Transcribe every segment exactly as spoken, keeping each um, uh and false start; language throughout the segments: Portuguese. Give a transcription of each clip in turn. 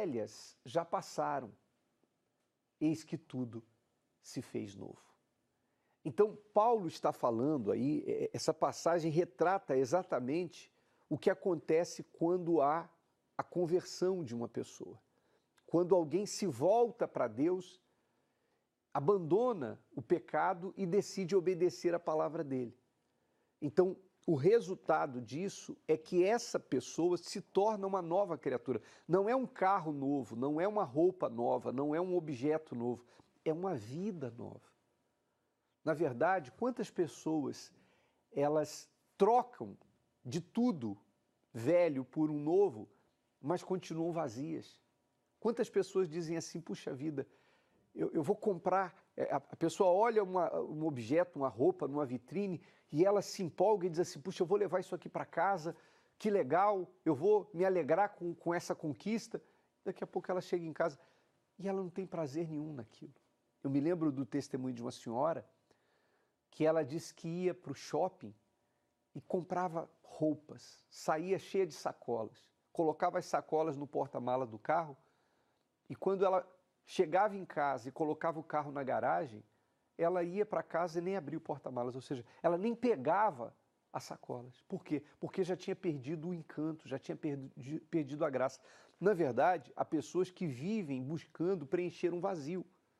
velhas já passaram, eis que tudo se fez novo. Então, Paulo está falando aí, essa passagem retrata exatamente o que acontece quando há a conversão de uma pessoa. Quando alguém se volta para Deus, abandona o pecado e decide obedecer a palavra dele. Então, o resultado disso é que essa pessoa se torna uma nova criatura. Não é um carro novo, não é uma roupa nova, não é um objeto novo, é uma vida nova. Na verdade, quantas pessoas elas trocam de tudo velho por um novo, mas continuam vazias? Quantas pessoas dizem assim, puxa vida, eu, eu vou comprar, a, a pessoa olha uma, um objeto, uma roupa numa vitrine e ela se empolga e diz assim, puxa, eu vou levar isso aqui para casa, que legal, eu vou me alegrar com, com essa conquista. Daqui a pouco ela chega em casa e ela não tem prazer nenhum naquilo. Eu me lembro do testemunho de uma senhora que ela disse que ia para o shopping e comprava roupas, saía cheia de sacolas, colocava as sacolas no porta-mala do carro e quando ela chegava em casa e colocava o carro na garagem, ela ia para casa e nem abria o porta-malas, ou seja, ela nem pegava as sacolas. Por quê? Porque já tinha perdido o encanto, já tinha perdi, perdido a graça. Na verdade, há pessoas que vivem buscando preencher um vazio.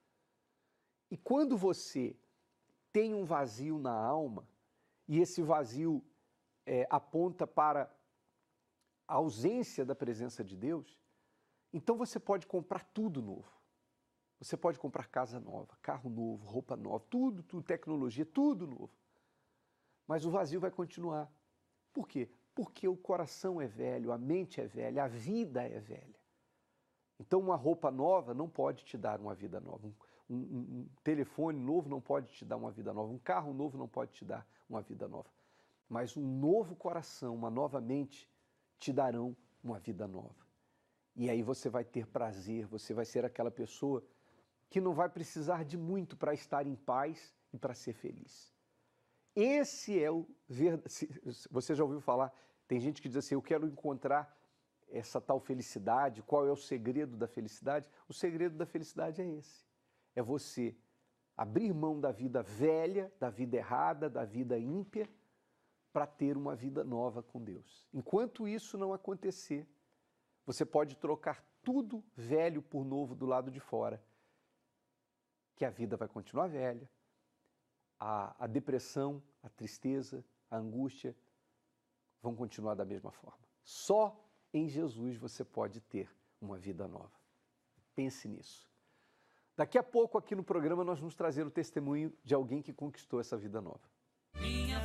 E quando você tem um vazio na alma, e esse vazio é, aponta para a ausência da presença de Deus, então você pode comprar tudo novo. Você pode comprar casa nova, carro novo, roupa nova, tudo, tudo, tecnologia, tudo novo. Mas o vazio vai continuar. Por quê? Porque o coração é velho, a mente é velha, a vida é velha. Então uma roupa nova não pode te dar uma vida nova. Um, um, um telefone novo não pode te dar uma vida nova. Um carro novo não pode te dar uma vida nova. Mas um novo coração, uma nova mente, te darão uma vida nova. E aí você vai ter prazer, você vai ser aquela pessoa que não vai precisar de muito para estar em paz e para ser feliz. Esse é o... Você já ouviu falar, tem gente que diz assim, eu quero encontrar essa tal felicidade, qual é o segredo da felicidade? O segredo da felicidade é esse, é você abrir mão da vida velha, da vida errada, da vida ímpia, para ter uma vida nova com Deus. Enquanto isso não acontecer, você pode trocar tudo velho por novo do lado de fora, que a vida vai continuar velha, a, a depressão, a tristeza, a angústia vão continuar da mesma forma. Só em Jesus você pode ter uma vida nova. Pense nisso. Daqui a pouco aqui no programa nós vamos trazer o testemunho de alguém que conquistou essa vida nova. Minha